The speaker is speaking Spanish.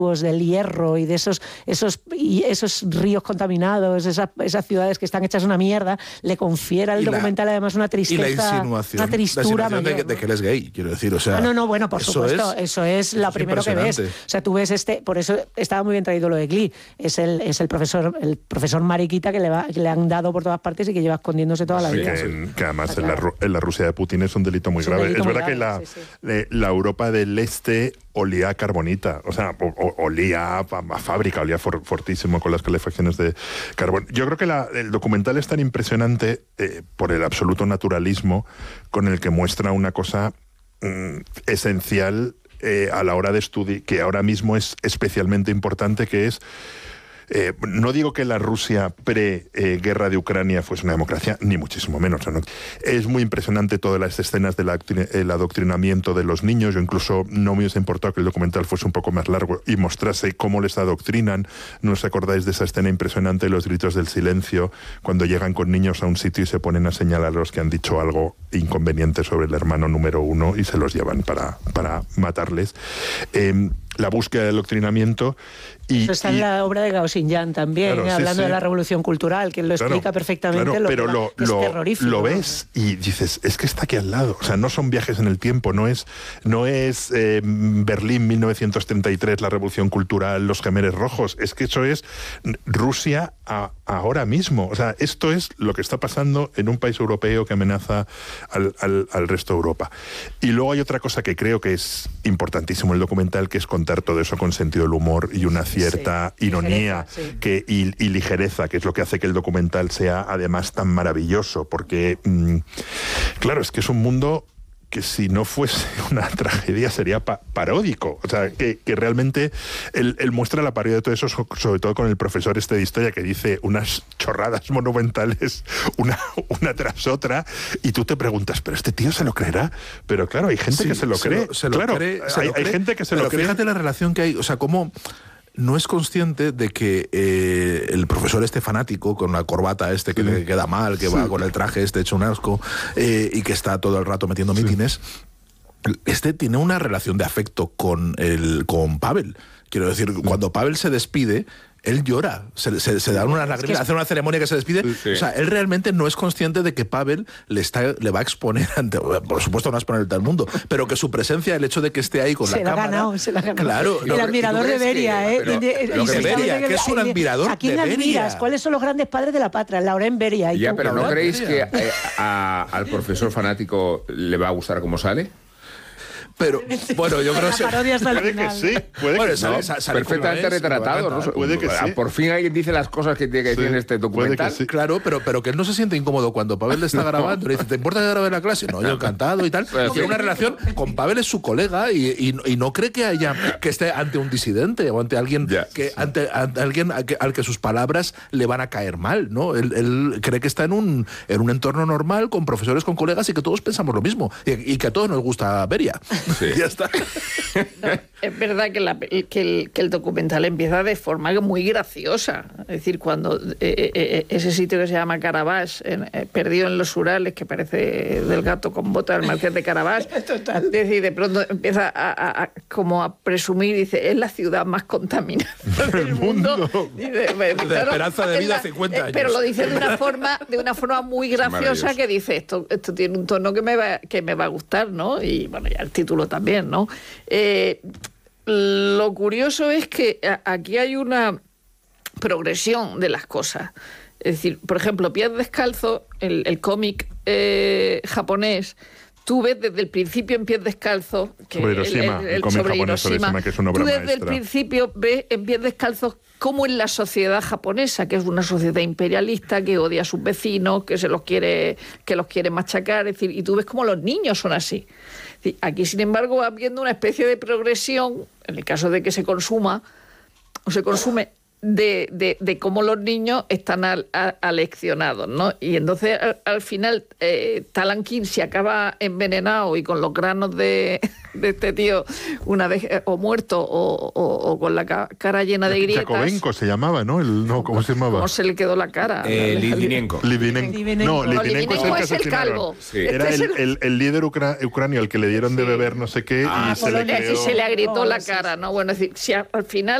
del hierro y de esos ríos contaminados, esas ciudades que están hechas una mierda, le confiere al documental además una tristeza, y la insinuación, una tristura mayor, de que él es gay, quiero decir, o sea... bueno, por supuesto, eso es lo primero que ves. O sea, tú ves por eso estaba muy bien traído lo de Glee, es el profesor mariquita que le han dado por todas partes y que lleva escondiéndose toda la vida. Que además en la Rusia de Putin es un delito muy grave. Es verdad que la Europa del Este olía a carbonita, o sea, olía a fábrica, olía fortísimo con las calefacciones de carbón. Yo creo que el documental es tan impresionante por el absoluto naturalismo con el que muestra una cosa esencial a la hora de estudiar, que ahora mismo es especialmente importante, que es... no digo que la Rusia pre-guerra de Ucrania fuese una democracia, ni muchísimo menos. ¿No? Es muy impresionante todas las escenas del adoctrinamiento de los niños. Yo incluso no me hubiese importado que el documental fuese un poco más largo y mostrase cómo les adoctrinan. ¿No os acordáis de esa escena impresionante de los gritos del silencio cuando llegan con niños a un sitio y se ponen a señalar a los que han dicho algo inconveniente sobre el hermano número 1 y se los llevan para matarles? La búsqueda del adoctrinamiento. Eso está en la obra de Gao Xinyan también, claro, hablando de la revolución cultural, que lo explica perfectamente. Pero es terrorífico. Lo ves y dices, es que está aquí al lado. O sea, no son viajes en el tiempo, no es Berlín 1933, la revolución cultural, los Jemeres Rojos. Es que eso es Rusia ahora mismo. O sea, esto es lo que está pasando en un país europeo que amenaza al resto de Europa. Y luego hay otra cosa que creo que es importantísimo en el documental, que es contar todo eso con sentido del humor y una cierta ironía y ligereza, que es lo que hace que el documental sea además tan maravilloso, porque claro, es que es un mundo que si no fuese una tragedia sería paródico. O sea, que realmente él muestra la parodia de todo eso, sobre todo con el profesor de historia, que dice unas chorradas monumentales una tras otra, y tú te preguntas, ¿pero este tío se lo creerá? Pero claro, hay gente que se lo cree. Hay gente que se lo cree. Pero fíjate la relación que hay, o sea, cómo... No es consciente de que el profesor fanático con la corbata que le queda mal, que va con el traje hecho un asco y que está todo el rato metiendo mítines, tiene una relación de afecto con Pavel. Quiero decir, cuando Pavel se despide, él llora, se dan unas lágrimas, hace una ceremonia que se despide. O sea, él realmente no es consciente de que Pavel le va a exponer ante, por supuesto no va a exponer ante el mundo, pero que su presencia, el hecho de que esté ahí con la cámara... Se la ha ganado. Claro. El admirador de Beria, Beria, que es un admirador de Beria. ¿A quién admiras? ¿Cuáles son los grandes padres de la patria? Lauren Beria. Ya, pero ¿no creéis que al profesor fanático le va a gustar cómo sale? Pero, bueno, yo creo que sí. Sale perfectamente retratado, ¿no? Puede que sí. Por fin alguien dice las cosas que tiene este documental. Sí. Claro, pero que él no se siente incómodo cuando Pavel le está grabando. Le dice, ¿te importa que grabe en la clase? No, yo encantado y tal. Tiene una relación con Pavel, es su colega y no cree que esté ante un disidente o ante alguien ante alguien al que sus palabras le van a caer mal, ¿no? Él cree que está en un entorno normal con profesores, con colegas y que todos pensamos lo mismo y que a todos nos gusta Beria. Sí. Ya está. No, es verdad que el documental empieza de forma muy graciosa. Es decir, cuando ese sitio que se llama Karabaj, perdido en los Urales, que parece del gato con bota del marqués de Karabaj, es decir, de pronto empieza como a presumir, dice, es la ciudad más contaminada del mundo. Dice, de esperanza de vida 50 años. Pero lo dice de una forma muy graciosa, que dice, esto tiene un tono que me va a gustar, ¿no? Y bueno, ya el título también, ¿no? Lo curioso es que aquí hay una progresión de las cosas. Es decir, por ejemplo, Pies Descalzos, el cómic japonés, tú ves desde el principio en Pies Descalzos, que sobre Hiroshima, el cómic japonés sobre Hiroshima, que es una obra maestra. Tú desde el principio ves en Pies Descalzos cómo es la sociedad japonesa, que es una sociedad imperialista, que odia a sus vecinos, que los quiere machacar, es decir, y tú ves cómo los niños son así. Aquí, sin embargo, va habiendo una especie de progresión, en el caso de que se consume de cómo los niños están aleccionados, ¿no? Y entonces al final Talanquín se acaba envenenado y con los granos de este tío una vez o muerto o con la cara llena de grietas. Yakovenko se llamaba, ¿no? ¿Cómo se llamaba? ¿Cómo se le quedó la cara? Litvinenko. No, Litvinenko es el calvo. Sí. Era el líder ucranio al que le dieron de beber no sé qué y se le agrietó la cara, ¿no? Bueno, es decir, si al final